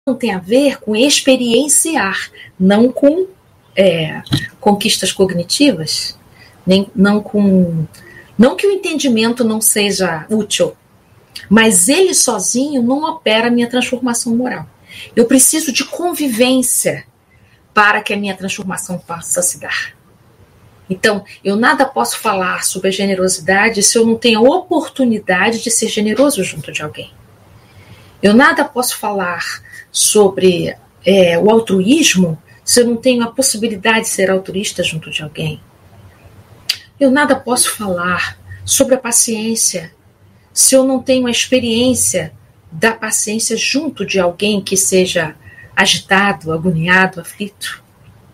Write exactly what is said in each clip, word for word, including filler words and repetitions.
tem a ver com experienciar, não com é, conquistas cognitivas, nem, não com... Não que o entendimento não seja útil, mas ele sozinho não opera a minha transformação moral. Eu preciso de convivência para que a minha transformação possa se dar. Então, eu nada posso falar sobre a generosidade se eu não tenho a oportunidade de ser generoso junto de alguém. Eu nada posso falar sobre é, o altruísmo se eu não tenho a possibilidade de ser altruísta junto de alguém. Eu nada posso falar sobre a paciência se eu não tenho a experiência da paciência junto de alguém que seja agitado, agoniado, aflito.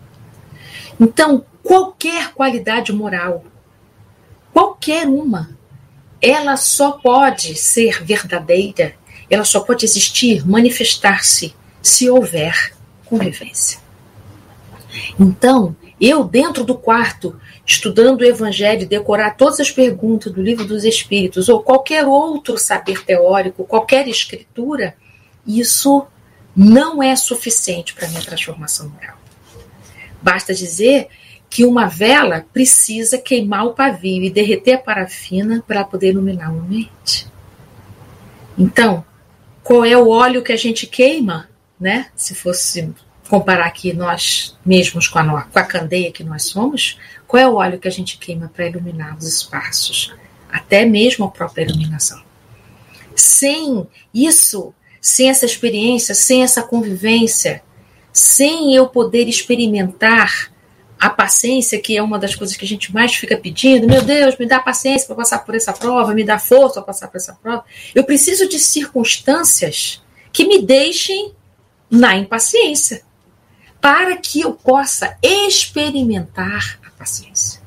Então, qualquer qualidade moral, qualquer uma, ela só pode ser verdadeira, ela só pode existir, manifestar-se, se houver convivência. Então, eu dentro do quarto, estudando o Evangelho, decorar todas as perguntas do Livro dos Espíritos, ou qualquer outro saber teórico, qualquer escritura, isso não é suficiente para a minha transformação moral. Basta dizer que uma vela precisa queimar o pavio e derreter a parafina para poder iluminar o ambiente. Então, qual é o óleo que a gente queima, né? Se fosse comparar aqui nós mesmos com a, com a candeia que nós somos, qual é o óleo que a gente queima para iluminar os espaços? Até mesmo a própria iluminação. Sem isso, sem essa experiência, sem essa convivência, sem eu poder experimentar a paciência, que é uma das coisas que a gente mais fica pedindo, meu Deus, me dá paciência para passar por essa prova, me dá força para passar por essa prova. Eu preciso de circunstâncias que me deixem na impaciência, para que eu possa experimentar a paciência.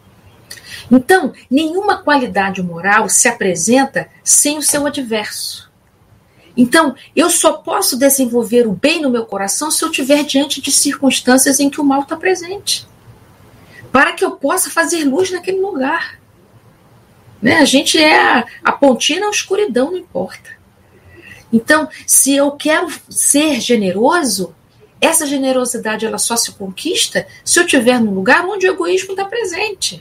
Então, nenhuma qualidade moral se apresenta sem o seu adverso. Então, eu só posso desenvolver o bem no meu coração se eu estiver diante de circunstâncias em que o mal está presente, para que eu possa fazer luz naquele lugar. Né? A gente é a, a pontinha na escuridão, não importa. Então, se eu quero ser generoso, essa generosidade ela só se conquista se eu estiver num lugar onde o egoísmo está presente.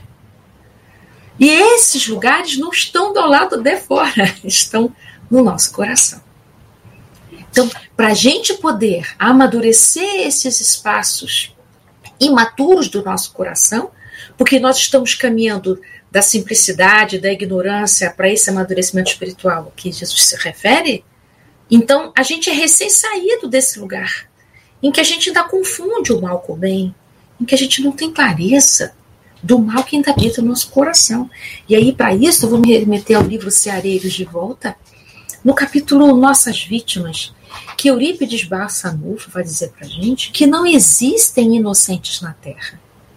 E esses lugares não estão do lado de fora, estão no nosso coração. Então, para a gente poder amadurecer esses espaços imaturos do nosso coração, porque nós estamos caminhando da simplicidade, da ignorância para esse amadurecimento espiritual que Jesus se refere, então a gente é recém-saído desse lugar, em que a gente ainda confunde o mal com o bem, em que a gente não tem clareza do mal que ainda habita no nosso coração. E aí, para isso, eu vou me remeter ao livro Ceareiros de volta, no capítulo Nossas Vítimas, que Eurípides Barçanufo vai dizer para a gente que não existem inocentes na Terra.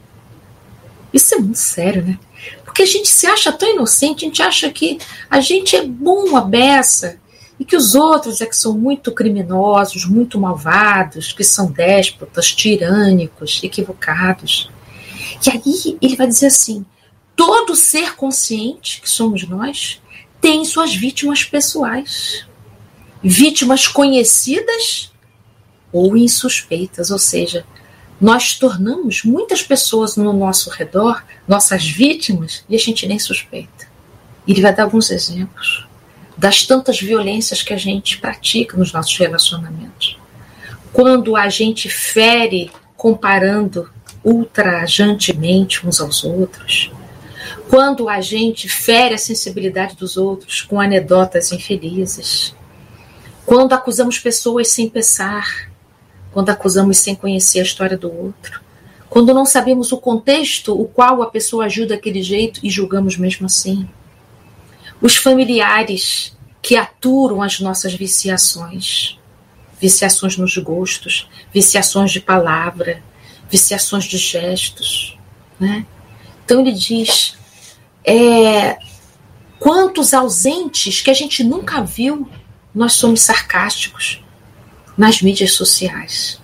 Isso é muito sério, né? Porque a gente se acha tão inocente, a gente acha que a gente é bom a beça, e que os outros é que são muito criminosos, muito malvados, que são déspotas, tirânicos, equivocados. E aí ele vai dizer assim, todo ser consciente, que somos nós, tem suas vítimas pessoais. Vítimas conhecidas ou insuspeitas, ou seja, nós tornamos muitas pessoas no nosso redor nossas vítimas e a gente nem suspeita. Ele vai dar alguns exemplos das tantas violências que a gente pratica nos nossos relacionamentos. Quando a gente fere comparando ultrajantemente uns aos outros, quando a gente fere a sensibilidade dos outros com anedotas infelizes, quando acusamos pessoas sem pensar, quando acusamos sem conhecer a história do outro, quando não sabemos o contexto o qual a pessoa agiu daquele jeito e julgamos mesmo assim. Os familiares que aturam as nossas viciações, viciações nos gostos, viciações de palavra, viciações de gestos. Né? Então ele diz, é, quantos ausentes que a gente nunca viu, nós somos sarcásticos nas mídias sociais.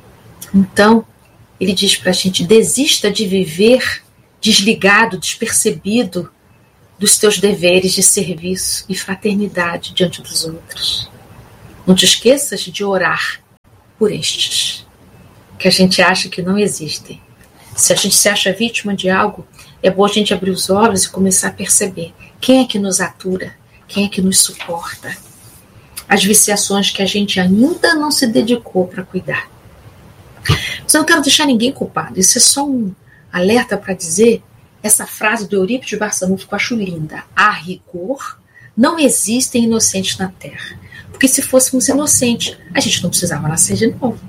Então, ele diz para a gente, desista de viver desligado, despercebido dos teus deveres de serviço e fraternidade diante dos outros. Não te esqueças de orar por estes, que a gente acha que não existem. Se a gente se acha vítima de algo, é bom a gente abrir os olhos e começar a perceber quem é que nos atura, quem é que nos suporta, as viciações que a gente ainda não se dedicou para cuidar. Mas eu não quero deixar ninguém culpado, isso é só um alerta para dizer essa frase do Eurípides Barçanufo que eu acho linda. A rigor, não existem inocentes na Terra. Porque se fôssemos inocentes, a gente não precisava nascer de novo.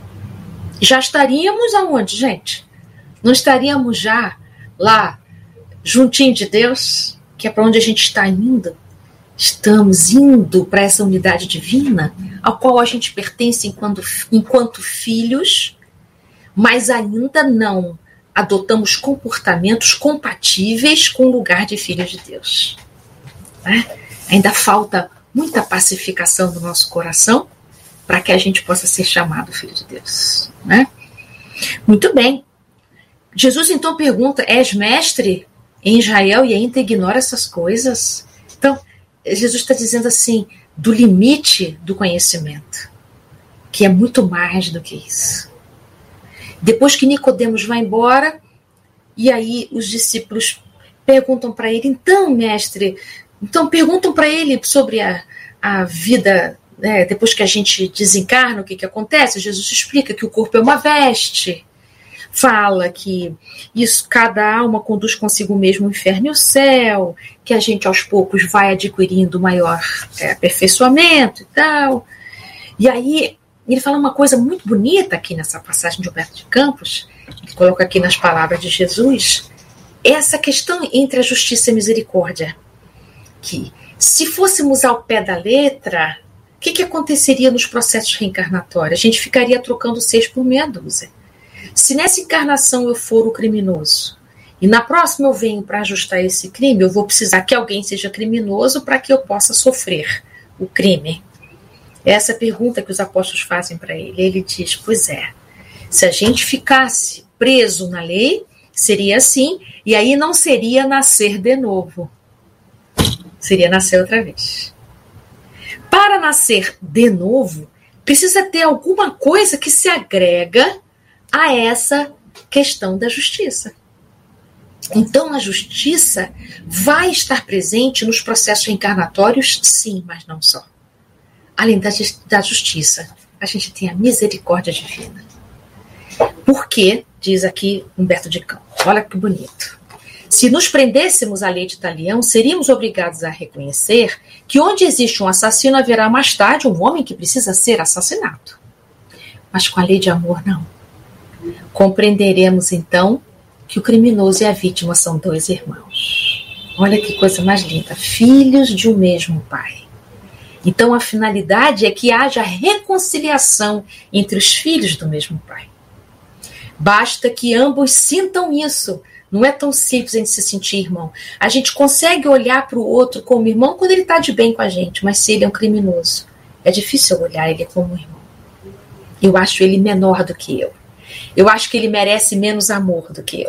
Já estaríamos aonde, gente? Não estaríamos já lá, juntinho de Deus, que é para onde a gente está indo? Estamos indo para essa unidade divina, ao qual a gente pertence enquanto, enquanto filhos, mas ainda não adotamos comportamentos compatíveis com o lugar de filhos de Deus. Né? Ainda falta muita pacificação do nosso coração para que a gente possa ser chamado filho de Deus. Né? Muito bem. Jesus então pergunta, és mestre em Israel e ainda ignora essas coisas? Então, Jesus está dizendo assim, do limite do conhecimento, que é muito mais do que isso. Depois que Nicodemos vai embora, e aí os discípulos perguntam para ele, então, mestre, então perguntam para ele sobre a, a vida, né, depois que a gente desencarna, o que, que acontece? Jesus explica que o corpo é uma veste, fala que isso, cada alma conduz consigo mesmo o inferno e o céu, que a gente aos poucos vai adquirindo maior é, aperfeiçoamento e tal. E aí ele fala uma coisa muito bonita aqui nessa passagem de Humberto de Campos, que coloca aqui nas palavras de Jesus, essa questão entre a justiça e a misericórdia, que se fôssemos ao pé da letra, o que, que aconteceria nos processos reencarnatórios? A gente ficaria trocando seis por meia dúzia. Se nessa encarnação eu for o criminoso, e na próxima eu venho para ajustar esse crime, eu vou precisar que alguém seja criminoso para que eu possa sofrer o crime. Essa é a pergunta que os apóstolos fazem para ele. Ele diz, pois é, se a gente ficasse preso na lei, seria assim, e aí não seria nascer de novo. Seria nascer outra vez. Para nascer de novo, precisa ter alguma coisa que se agrega a essa questão da justiça. Então, a justiça vai estar presente nos processos reencarnatórios, sim, mas não só. Além da, da justiça, a gente tem a misericórdia divina. Porque, diz aqui Humberto de Campos, olha que bonito. Se nos prendêssemos à lei de Talião, seríamos obrigados a reconhecer que onde existe um assassino, haverá mais tarde um homem que precisa ser assassinado. Mas com a lei de amor, não. Compreenderemos, então, que o criminoso e a vítima são dois irmãos. Olha que coisa mais linda. Filhos de um mesmo pai. Então, a finalidade é que haja reconciliação entre os filhos do mesmo pai. Basta que ambos sintam isso. Não é tão simples a gente se sentir irmão. A gente consegue olhar para o outro como irmão quando ele está de bem com a gente, mas se ele é um criminoso, é difícil olhar ele como irmão. Eu acho ele menor do que eu. Eu acho que ele merece menos amor do que eu.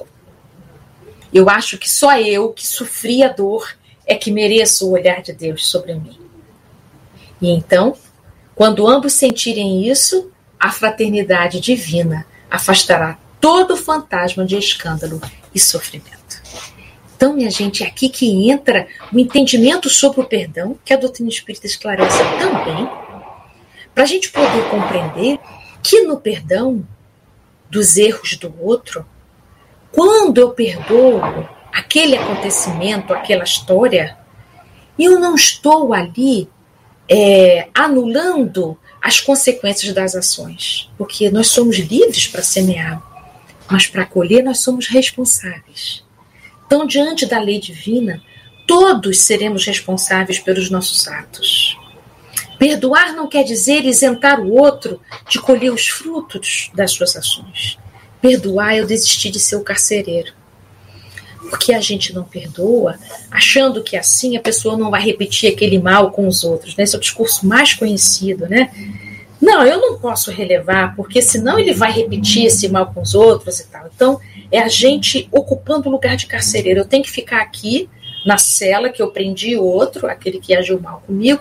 Eu acho que só eu, que sofri a dor, é que mereço o olhar de Deus sobre mim. E então, quando ambos sentirem isso, a fraternidade divina afastará todo o fantasma de escândalo e sofrimento. Então, minha gente, é aqui que entra o entendimento sobre o perdão, que a doutrina espírita esclarece também, para a gente poder compreender que no perdão dos erros do outro, quando eu perdoo aquele acontecimento, aquela história, eu não estou ali é, anulando as consequências das ações, porque nós somos livres para semear, mas para colher nós somos responsáveis. Então, diante da lei divina, todos seremos responsáveis pelos nossos atos. Perdoar não quer dizer isentar o outro de colher os frutos das suas ações. Perdoar é eu desistir de ser o carcereiro. Porque a gente não perdoa, achando que assim a pessoa não vai repetir aquele mal com os outros. Né? Esse é o discurso mais conhecido, né? Não, eu não posso relevar, porque senão ele vai repetir esse mal com os outros e tal. Então, é a gente ocupando o lugar de carcereiro. Eu tenho que ficar aqui, na cela que eu prendi o outro, aquele que agiu mal comigo,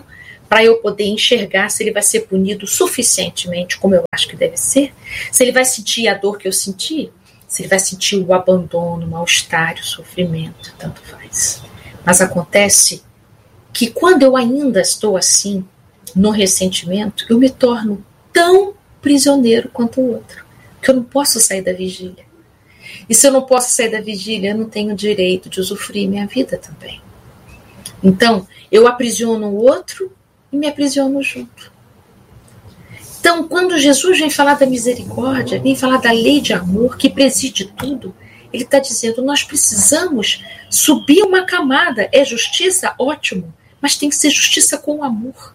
para eu poder enxergar se ele vai ser punido suficientemente como eu acho que deve ser, se ele vai sentir a dor que eu senti, se ele vai sentir o abandono, o mal-estar, o sofrimento, tanto faz. Mas acontece que quando eu ainda estou assim, no ressentimento, eu me torno tão prisioneiro quanto o outro, que eu não posso sair da vigília. E se eu não posso sair da vigília, eu não tenho direito de usufruir minha vida também. Então, eu aprisiono o outro e me aprisiono junto. Então, quando Jesus vem falar da misericórdia, vem falar da lei de amor que preside tudo, ele está dizendo, nós precisamos subir uma camada. É justiça? Ótimo. Mas tem que ser justiça com amor.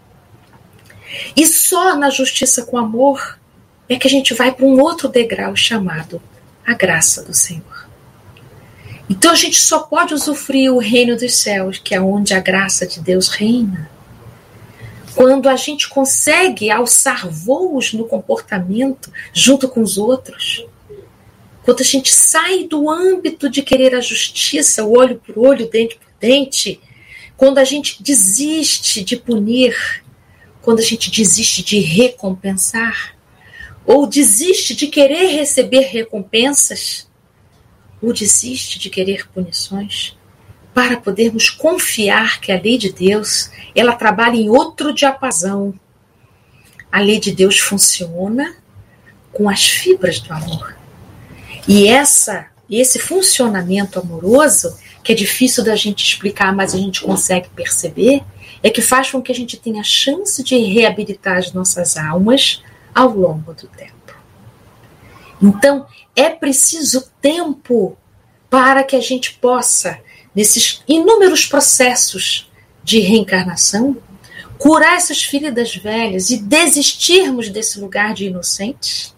E só na justiça com amor é que a gente vai para um outro degrau chamado a graça do Senhor. Então a gente só pode usufruir o reino dos céus, que é onde a graça de Deus reina, quando a gente consegue alçar voos no comportamento junto com os outros, quando a gente sai do âmbito de querer a justiça, o olho por olho, dente por dente, quando a gente desiste de punir, quando a gente desiste de recompensar, ou desiste de querer receber recompensas, ou desiste de querer punições, para podermos confiar que a lei de Deus, ela trabalha em outro diapasão. A lei de Deus funciona com as fibras do amor. E essa, esse funcionamento amoroso, que é difícil da gente explicar, mas a gente consegue perceber, é que faz com que a gente tenha a chance de reabilitar as nossas almas ao longo do tempo. Então, é preciso tempo para que a gente possa, nesses inúmeros processos de reencarnação, curar essas feridas velhas e desistirmos desse lugar de inocentes.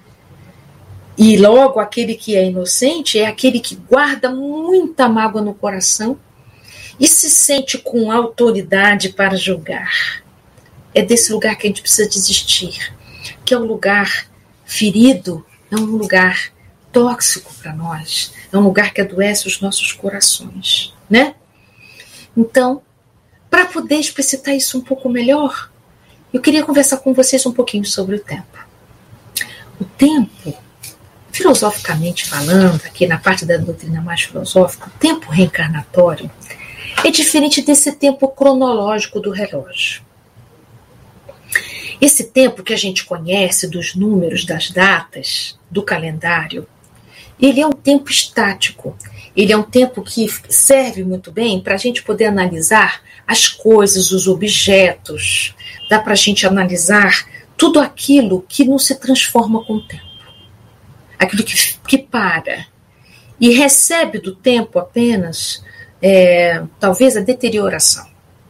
E logo aquele que é inocente é aquele que guarda muita mágoa no coração e se sente com autoridade para julgar. É desse lugar que a gente precisa desistir, que é um lugar ferido, é um lugar tóxico para nós, é um lugar que adoece os nossos corações, né? Então, para poder explicitar isso um pouco melhor, eu queria conversar com vocês um pouquinho sobre o tempo. O tempo, filosoficamente falando, aqui na parte da doutrina mais filosófica, o tempo reencarnatório é diferente desse tempo cronológico do relógio. Esse tempo que a gente conhece dos números, das datas, do calendário, ele é um tempo estático. Ele é um tempo que serve muito bem para a gente poder analisar as coisas, os objetos. Dá para a gente analisar tudo aquilo que não se transforma com o tempo. Aquilo que, que para. E recebe do tempo apenas, é, talvez, a deterioração.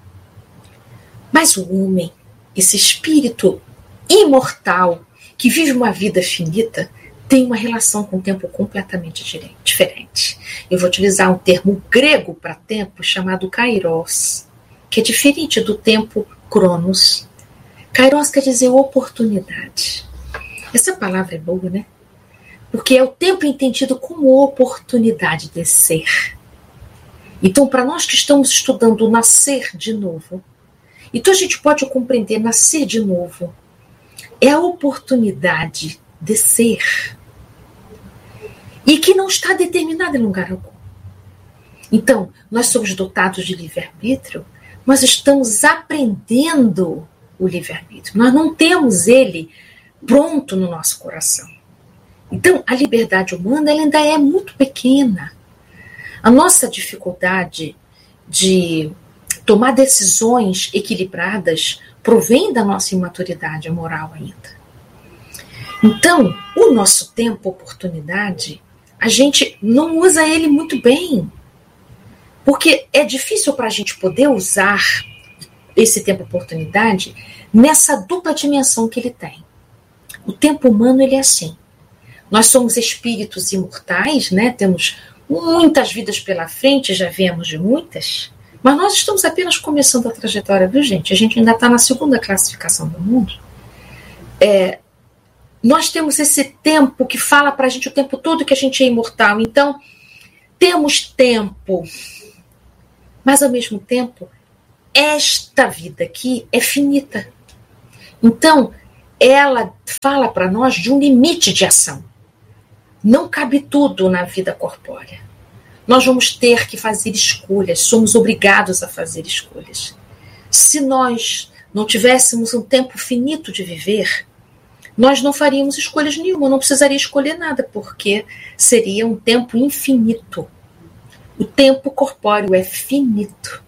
Mas o homem, esse espírito imortal, que vive uma vida finita, tem uma relação com o tempo completamente diferente. Eu vou utilizar um termo grego para tempo chamado kairos, que é diferente do tempo cronos. Kairos quer dizer oportunidade. Essa palavra é boa, né? Porque é o tempo entendido como oportunidade de ser. Então, para nós que estamos estudando o nascer de novo, então a gente pode compreender nascer de novo é a oportunidade de ser e que não está determinada em lugar algum. Então, nós somos dotados de livre-arbítrio, nós estamos aprendendo o livre-arbítrio. Nós não temos ele pronto no nosso coração. Então, a liberdade humana ela ainda é muito pequena. A nossa dificuldade de tomar decisões equilibradas provém da nossa imaturidade moral ainda. Então, o nosso tempo, oportunidade, a gente não usa ele muito bem. Porque é difícil para a gente poder usar esse tempo, oportunidade, nessa dupla dimensão que ele tem. O tempo humano, ele é assim. Nós somos espíritos imortais, né? Temos muitas vidas pela frente, já viemos de muitas, mas nós estamos apenas começando a trajetória, viu, gente? A gente ainda está na segunda classificação do mundo. É, nós temos esse tempo que fala para a gente o tempo todo que a gente é imortal. Então, temos tempo, mas ao mesmo tempo, esta vida aqui é finita. Então, ela fala para nós de um limite de ação. Não cabe tudo na vida corpórea. Nós vamos ter que fazer escolhas, somos obrigados a fazer escolhas. Se nós não tivéssemos um tempo finito de viver, nós não faríamos escolhas nenhuma, não precisaria escolher nada, porque seria um tempo infinito. O tempo corpóreo é finito.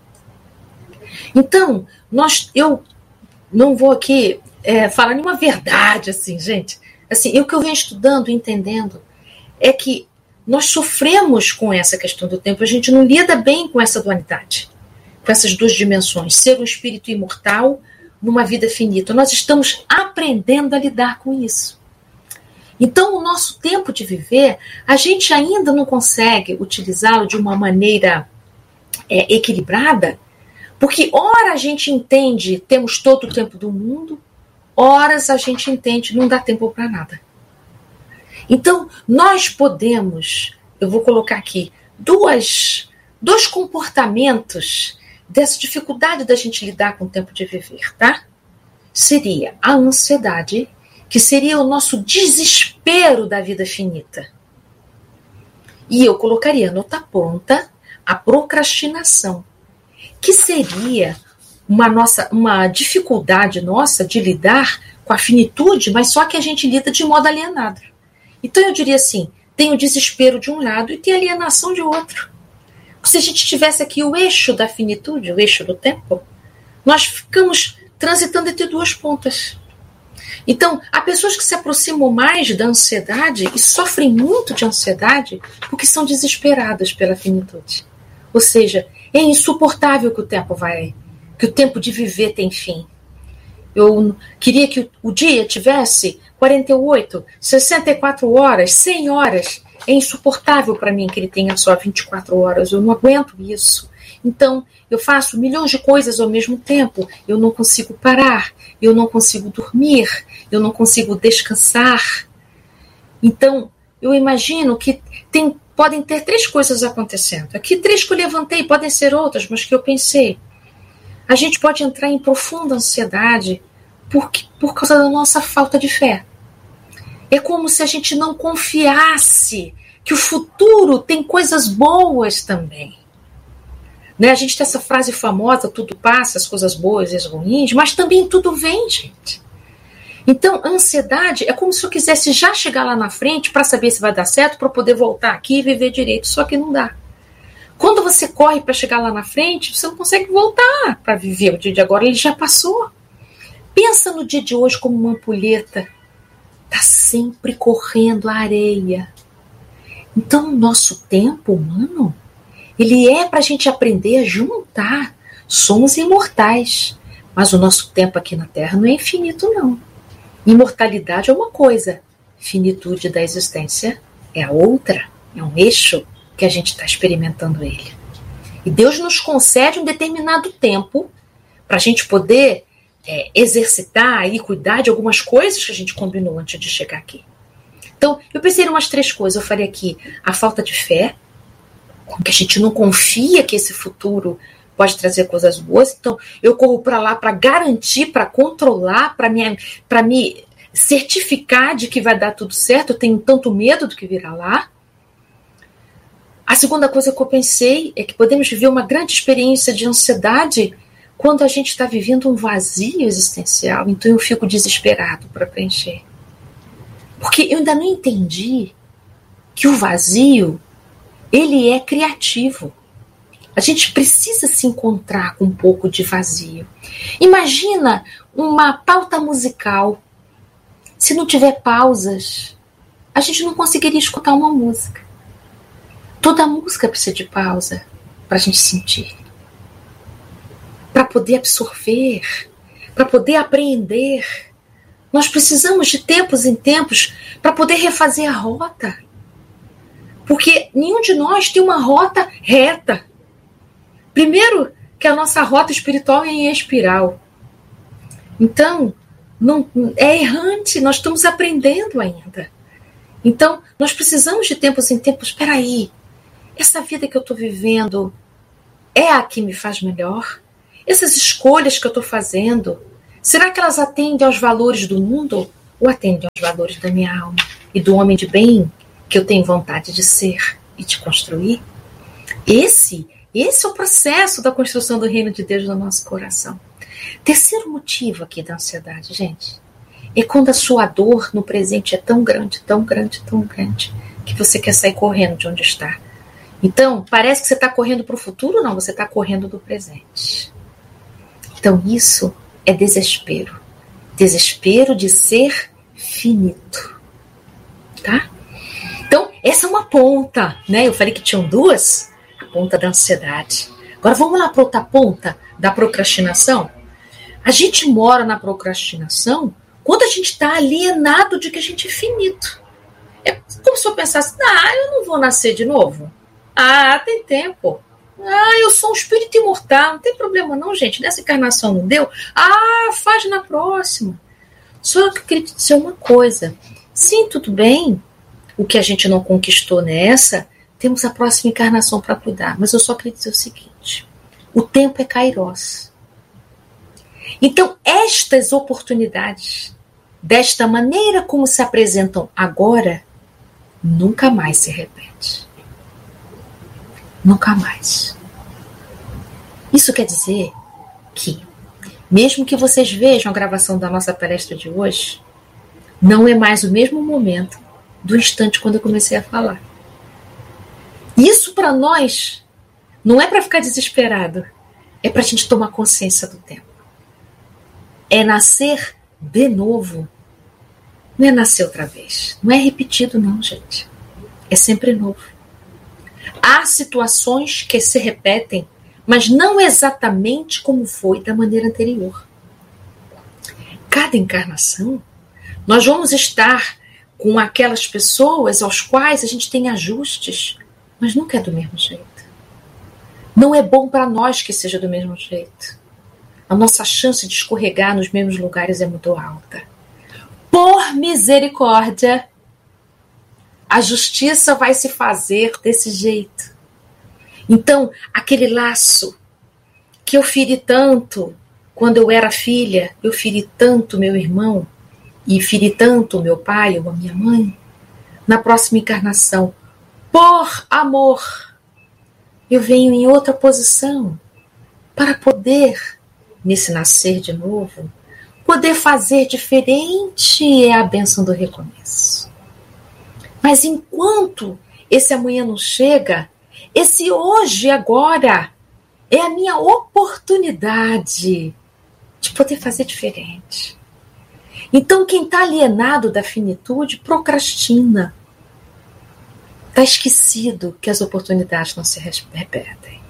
Então, nós, eu não vou aqui é, falar nenhuma verdade, assim, gente. Assim, o que eu venho estudando, entendendo, é que nós sofremos com essa questão do tempo, a gente não lida bem com essa dualidade, com essas duas dimensões, ser um espírito imortal numa vida finita. Nós estamos aprendendo a lidar com isso. Então, o nosso tempo de viver, a gente ainda não consegue utilizá-lo de uma maneira é, equilibrada, porque ora a gente entende, temos todo o tempo do mundo, horas a gente entende, não dá tempo para nada. Então, nós podemos, eu vou colocar aqui, duas, dois comportamentos dessa dificuldade da gente lidar com o tempo de viver, tá? Seria a ansiedade, que seria o nosso desespero da vida finita. E eu colocaria na outra ponta a procrastinação, que seria uma, nossa, uma dificuldade nossa de lidar com a finitude, mas só que a gente lida de modo alienado. Então eu diria assim, tem o desespero de um lado e tem a alienação de outro. Se a gente tivesse aqui o eixo da finitude, o eixo do tempo, nós ficamos transitando entre duas pontas. Então, há pessoas que se aproximam mais da ansiedade e sofrem muito de ansiedade porque são desesperadas pela finitude. Ou seja, é insuportável que o tempo vai, que o tempo de viver tem fim. Eu queria que o dia tivesse quarenta e oito, sessenta e quatro horas, cem horas. É insuportável para mim que ele tenha só vinte e quatro horas. Eu não aguento isso. Então, eu faço milhões de coisas ao mesmo tempo. Eu não consigo parar. Eu não consigo dormir. Eu não consigo descansar. Então, eu imagino que tem, podem ter três coisas acontecendo. Aqui, três que eu levantei, podem ser outras, mas que eu pensei. A gente pode entrar em profunda ansiedade por, por causa da nossa falta de fé. É como se a gente não confiasse que o futuro tem coisas boas também. Né? A gente tem essa frase famosa, tudo passa, as coisas boas e as ruins, mas também tudo vem, gente. Então, a ansiedade é como se eu quisesse já chegar lá na frente para saber se vai dar certo, para poder voltar aqui e viver direito, só que não dá. Quando você corre para chegar lá na frente, você não consegue voltar para viver o dia de agora, ele já passou. Pensa no dia de hoje como uma ampulheta. Está sempre correndo a areia. Então, o nosso tempo humano, ele é para a gente aprender a juntar. Somos imortais, mas o nosso tempo aqui na Terra não é infinito, não. Imortalidade é uma coisa, finitude da existência é a outra, é um eixo que a gente está experimentando ele. E Deus nos concede um determinado tempo para a gente poder é, exercitar e cuidar de algumas coisas que a gente combinou antes de chegar aqui. Então, eu pensei em umas três coisas. Eu falei aqui a falta de fé, que a gente não confia que esse futuro pode trazer coisas boas. Então, eu corro para lá para garantir, para controlar, para me, para me certificar de que vai dar tudo certo. Eu tenho tanto medo do que virá lá. A segunda coisa que eu pensei é que podemos viver uma grande experiência de ansiedade quando a gente está vivendo um vazio existencial. Então eu fico desesperado para preencher. Porque eu ainda não entendi que o vazio, ele é criativo. A gente precisa se encontrar com um pouco de vazio. Imagina uma pauta musical. Se não tiver pausas, a gente não conseguiria escutar uma música. Toda música precisa de pausa para a gente sentir, para poder absorver, para poder apreender. Nós precisamos de tempos em tempos para poder refazer a rota. Porque nenhum de nós tem uma rota reta. Primeiro, que a nossa rota espiritual é em espiral. Então, não, é errante, nós estamos aprendendo ainda. Então, nós precisamos de tempos em tempos. Espera aí, essa vida que eu estou vivendo é a que me faz melhor? Essas escolhas que eu estou fazendo, será que elas atendem aos valores do mundo ou atendem aos valores da minha alma e do homem de bem que eu tenho vontade de ser e de construir? Esse, esse é o processo da construção do reino de Deus no nosso coração. Terceiro motivo aqui da ansiedade, gente, é quando a sua dor no presente é tão grande, tão grande, tão grande, que você quer sair correndo de onde está. Então, parece que você está correndo para o futuro, não, você está correndo do presente. Então, isso é desespero. Desespero de ser finito. Tá? Então, essa é uma ponta, né? Eu falei que tinham duas, a ponta da ansiedade. Agora, vamos lá para outra ponta da procrastinação? A gente mora na procrastinação quando a gente está alienado de que a gente é finito. É como se eu pensasse, ah, eu não vou nascer de novo. Ah, tem tempo. Ah, eu sou um espírito imortal, não tem problema não, gente. Nessa encarnação não deu? Ah, faz na próxima. Só que eu queria te dizer uma coisa. Sim, tudo bem. O que a gente não conquistou nessa, temos a próxima encarnação para cuidar. Mas eu só queria dizer o seguinte. O tempo é kairós. Então, estas oportunidades, desta maneira como se apresentam agora, nunca mais se repete. Nunca mais. Isso quer dizer que, mesmo que vocês vejam a gravação da nossa palestra de hoje, não é mais o mesmo momento do instante quando eu comecei a falar. Isso para nós não é para ficar desesperado, é para a gente tomar consciência do tempo. É nascer de novo. Não é nascer outra vez. Não é repetido não, gente. É sempre novo. Há situações que se repetem, mas não exatamente como foi da maneira anterior. Cada encarnação, nós vamos estar com aquelas pessoas aos quais a gente tem ajustes, mas nunca é do mesmo jeito. Não é bom para nós que seja do mesmo jeito. A nossa chance de escorregar nos mesmos lugares é muito alta. Por misericórdia, a justiça vai se fazer desse jeito. Então, aquele laço que eu feri tanto quando eu era filha, eu feri tanto meu irmão e feri tanto meu pai ou a minha mãe, na próxima encarnação, por amor, eu venho em outra posição para poder, nesse nascer de novo, poder fazer diferente é a bênção do recomeço. Mas enquanto esse amanhã não chega, esse hoje e agora é a minha oportunidade de poder fazer diferente. Então quem está alienado da finitude procrastina. Está esquecido que as oportunidades não se repetem.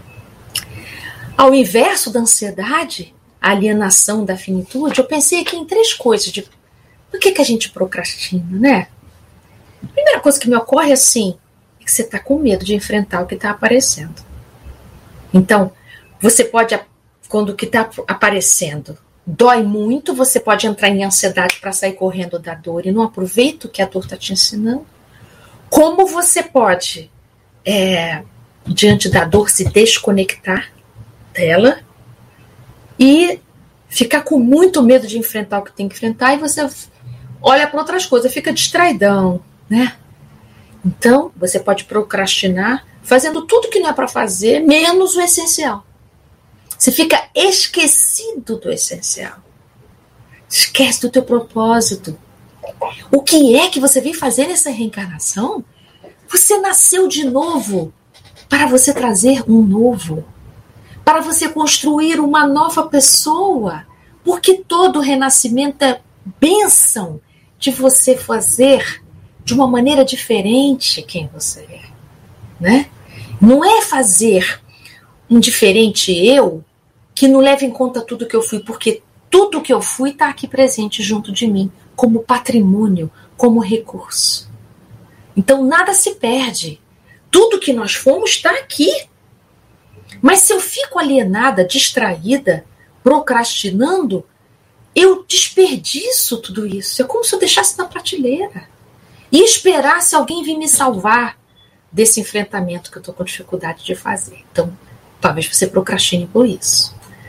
Ao inverso da ansiedade, a alienação da finitude, eu pensei aqui em três coisas. De por que, que a gente procrastina, né? A primeira coisa que me ocorre é assim, é que você está com medo de enfrentar o que está aparecendo. Então, você pode, quando o que está aparecendo dói muito, você pode entrar em ansiedade para sair correndo da dor e não aproveita o que a dor está te ensinando. Como você pode, é, diante da dor, se desconectar dela e ficar com muito medo de enfrentar o que tem que enfrentar, e você olha para outras coisas, fica distraidão, né? Então, você pode procrastinar fazendo tudo que não é para fazer, menos o essencial. Você fica esquecido do essencial. Esquece do teu propósito. O que é que você veio fazer nessa reencarnação? Você nasceu de novo para você trazer um novo, para você construir uma nova pessoa, porque todo renascimento é bênção de você fazer de uma maneira diferente quem você é, né? Não é fazer um diferente eu que não leva em conta tudo que eu fui, porque tudo que eu fui está aqui presente junto de mim, como patrimônio, como recurso. Então nada se perde. Tudo que nós fomos está aqui. Mas se eu fico alienada, distraída, procrastinando, eu desperdiço tudo isso. É como se eu deixasse na prateleira e esperasse alguém vir me salvar desse enfrentamento que eu estou com dificuldade de fazer. Então, talvez você procrastine por isso.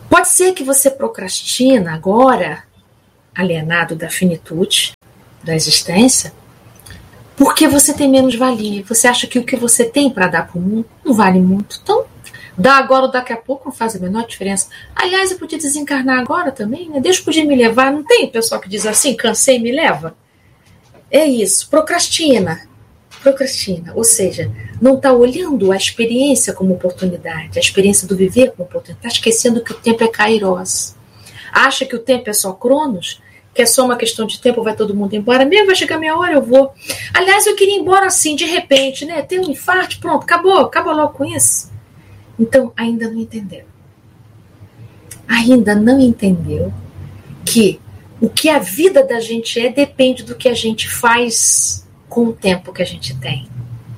Pode ser que você procrastina agora, alienado da finitude da existência, porque você tem menos valia. Você acha que o que você tem para dar para o mundo não vale muito. Então, dá agora ou daqui a pouco não faz a menor diferença. Aliás, eu podia desencarnar agora também, né? Deus podia me levar. Não tem pessoal que diz assim, cansei, me leva? É isso, procrastina. Procrastina, ou seja, não está olhando a experiência como oportunidade, a experiência do viver como oportunidade, está esquecendo que o tempo é kairos. Acha que o tempo é só cronos, que é só uma questão de tempo, vai todo mundo embora, mesmo vai chegar minha hora, eu vou. Aliás, eu queria ir embora assim, de repente, né? Ter um infarto, pronto, acabou, acabou logo com isso. Então, ainda não entendeu. Ainda não entendeu que o que a vida da gente é depende do que a gente faz com o tempo que a gente tem.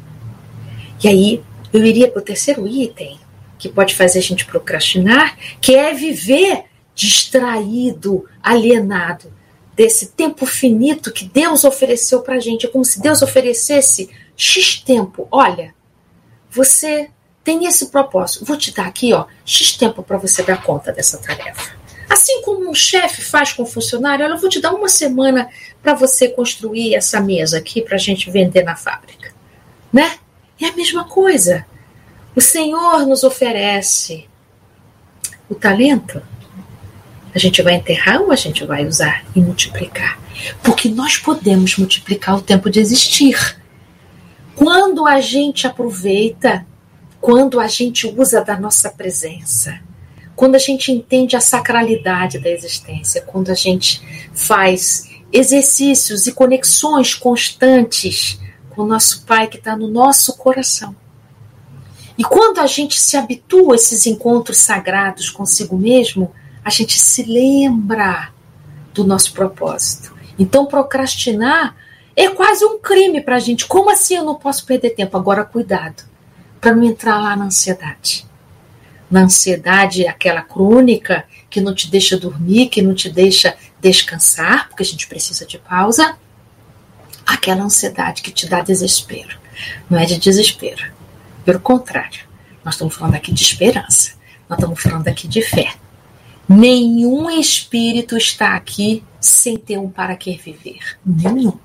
E aí, eu iria para o terceiro item, que pode fazer a gente procrastinar, que é viver distraído, alienado desse tempo finito que Deus ofereceu para a gente. É como se Deus oferecesse X tempo. Olha, você tem esse propósito. Vou te dar aqui, ó, X tempo para você dar conta dessa tarefa. Assim como um chefe faz com um funcionário, olha, eu vou te dar uma semana para você construir essa mesa aqui para a gente vender na fábrica. Né? É a mesma coisa. O Senhor nos oferece o talento. A gente vai enterrar ou a gente vai usar e multiplicar? Porque nós podemos multiplicar o tempo de existir. Quando a gente aproveita, quando a gente usa da nossa presença, quando a gente entende a sacralidade da existência, quando a gente faz exercícios e conexões constantes com o nosso Pai que está no nosso coração. E quando a gente se habitua a esses encontros sagrados consigo mesmo, a gente se lembra do nosso propósito. Então, procrastinar é quase um crime para a gente. Como assim eu não posso perder tempo? Agora, cuidado, para não entrar lá na ansiedade. Na ansiedade, aquela crônica que não te deixa dormir, que não te deixa descansar, porque a gente precisa de pausa. Aquela ansiedade que te dá desespero. Não é de desespero. Pelo contrário, nós estamos falando aqui de esperança. Nós estamos falando aqui de fé. Nenhum espírito está aqui sem ter um para que viver. Nenhum.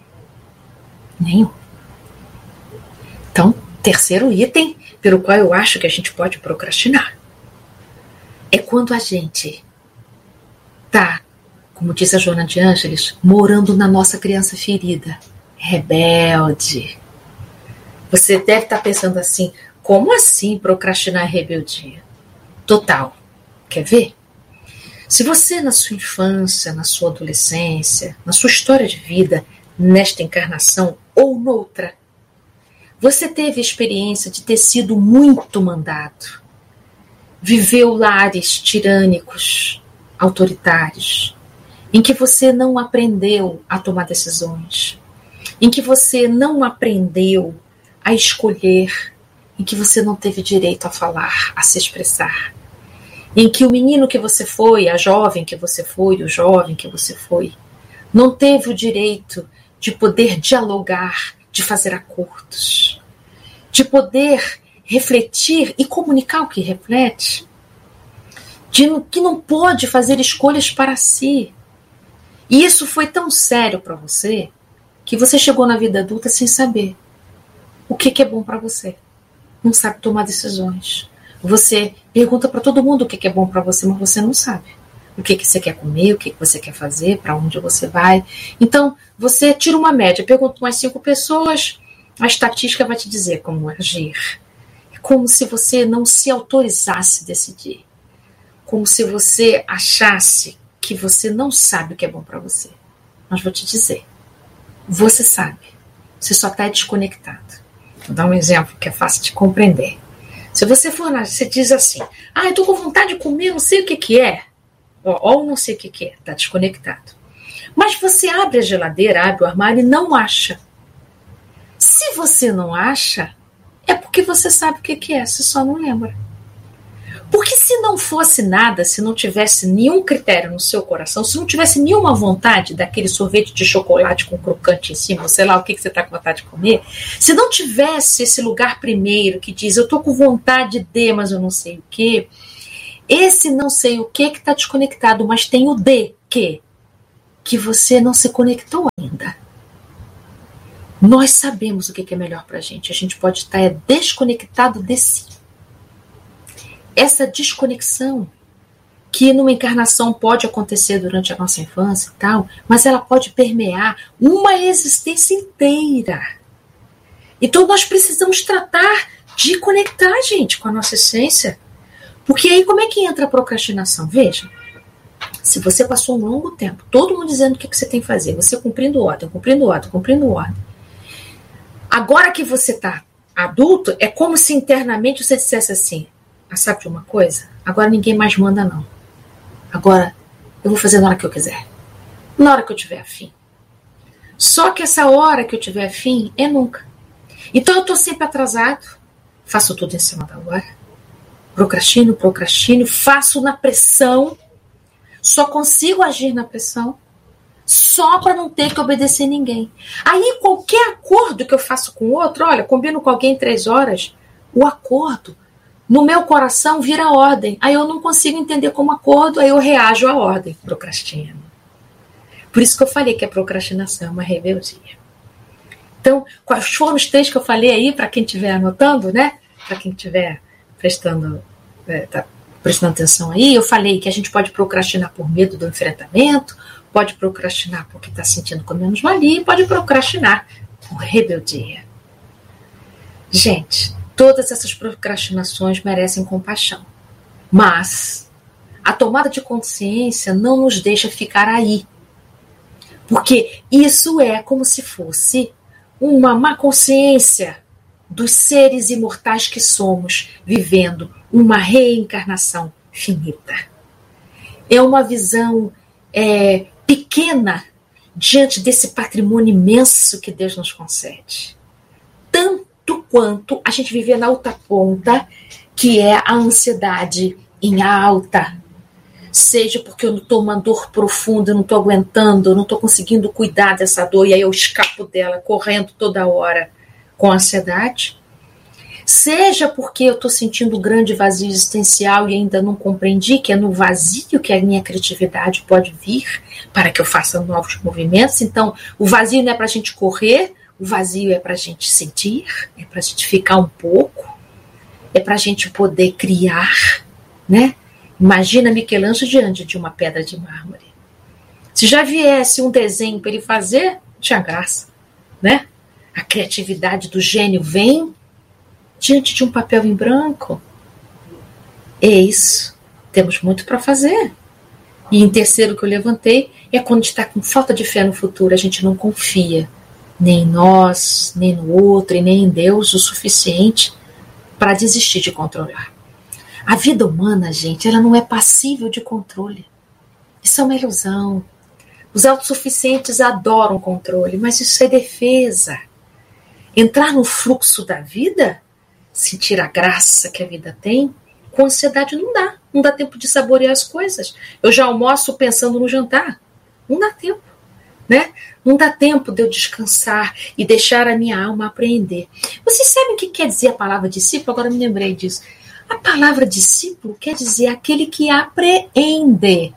Nenhum. Então, terceiro item, pelo qual eu acho que a gente pode procrastinar, é quando a gente está, como diz a Joana de Ângeles, morando na nossa criança ferida, rebelde. Você deve estar pensando assim, como assim procrastinar é rebeldia? Total. Quer ver? Se você, na sua infância, na sua adolescência, na sua história de vida, nesta encarnação ou noutra, você teve a experiência de ter sido muito mandado, viveu lares tirânicos, autoritários, em que você não aprendeu a tomar decisões, em que você não aprendeu a escolher, em que você não teve direito a falar, a se expressar, em que o menino que você foi, a jovem que você foi, o jovem que você foi, não teve o direito de poder dialogar, de fazer acordos, de poder refletir e comunicar o que reflete, de que não pode fazer escolhas para si. E isso foi tão sério para você que você chegou na vida adulta sem saber o que, que é bom para você. Não sabe tomar decisões. Você pergunta para todo mundo o que, que é bom para você, mas você não sabe. O que, que você quer comer, o que, que você quer fazer, para onde você vai. Então, você tira uma média, pergunta umas cinco pessoas, a estatística vai te dizer como agir. É como se você não se autorizasse a decidir. Como se você achasse que você não sabe o que é bom para você. Mas vou te dizer, você sabe. Você só está desconectado. Vou dar um exemplo que é fácil de compreender. Se você for lá, você diz assim, ah, eu estou com vontade de comer, não sei o que, que é. Ou não sei o que, que é, está desconectado. Mas você abre a geladeira, abre o armário e não acha. Se você não acha, é porque você sabe o que, que é, você só não lembra. Porque se não fosse nada, se não tivesse nenhum critério no seu coração, se não tivesse nenhuma vontade daquele sorvete de chocolate com crocante em cima, ou sei lá o que, que você está com vontade de comer, se não tivesse esse lugar primeiro que diz, eu estou com vontade de, mas eu não sei o que, Esse não sei o que que está desconectado, mas tem o de que, que você não se conectou ainda. Nós sabemos o que é melhor para a gente. A gente pode estar desconectado de si. Essa desconexão, que numa encarnação pode acontecer durante a nossa infância e tal, mas ela pode permear uma existência inteira. Então nós precisamos tratar de conectar, gente, com a nossa essência. Porque aí como é que entra a procrastinação? Veja, se você passou um longo tempo, todo mundo dizendo o que você tem que fazer, você cumprindo ordem, cumprindo ordem, cumprindo ordem. Agora que você está adulto, é como se internamente você dissesse assim, ah, sabe de uma coisa? Agora ninguém mais manda não. Agora eu vou fazer na hora que eu quiser. Na hora que eu tiver afim. Só que essa hora que eu tiver afim é nunca. Então eu estou sempre atrasado, faço tudo em cima da hora, procrastino, procrastino, faço na pressão, só consigo agir na pressão, só para não ter que obedecer ninguém. Aí qualquer acordo que eu faço com o outro, olha, combino com alguém em três horas, o acordo, no meu coração vira ordem, aí eu não consigo entender como acordo, aí eu reajo à ordem, procrastino. Por isso que eu falei que a procrastinação é uma rebeldia. Então, quais foram os três que eu falei aí, para quem estiver anotando, né? Para quem estiver prestando, é, tá prestando atenção aí, eu falei que a gente pode procrastinar por medo do enfrentamento, pode procrastinar porque está sentindo com menos valia, e pode procrastinar por rebeldia. Gente, todas essas procrastinações merecem compaixão, mas a tomada de consciência não nos deixa ficar aí, porque isso é como se fosse uma má consciência dos seres imortais que somos, vivendo uma reencarnação finita. É uma visão é, pequena diante desse patrimônio imenso que Deus nos concede. Tanto quanto a gente viver na outra ponta, que é a ansiedade em alta. Seja porque eu estou uma dor profunda, eu não estou aguentando, eu não estou conseguindo cuidar dessa dor, e aí eu escapo dela, correndo toda hora com ansiedade. Seja porque eu estou sentindo um grande vazio existencial e ainda não compreendi que é no vazio que a minha criatividade pode vir para que eu faça novos movimentos. Então, o vazio não é para a gente correr, o vazio é para a gente sentir, é para a gente ficar um pouco, é para a gente poder criar, né? Imagina Michelangelo diante de uma pedra de mármore. Se já viesse um desenho para ele fazer, tinha graça, né? A criatividade do gênio vem diante de um papel em branco. É isso. Temos muito para fazer. E em terceiro que eu levantei, é quando a gente está com falta de fé no futuro, a gente não confia nem em nós, nem no outro, e nem em Deus o suficiente para desistir de controlar. A vida humana, gente, ela não é passível de controle. Isso é uma ilusão. Os autossuficientes adoram controle, mas isso é defesa. Entrar no fluxo da vida, sentir a graça que a vida tem, com ansiedade não dá. Não dá tempo de saborear as coisas. Eu já almoço pensando no jantar. Não dá tempo, né? Não dá tempo de eu descansar e deixar a minha alma apreender. Vocês sabem o que quer dizer a palavra discípulo? Agora me lembrei disso. A palavra discípulo quer dizer aquele que apreende.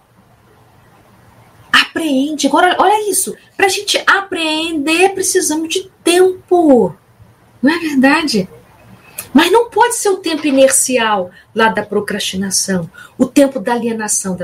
Apreende. Agora, olha isso. Para a gente apreender, precisamos de tempo. Não é verdade? Mas não pode ser o tempo inercial lá da procrastinação, o tempo da alienação da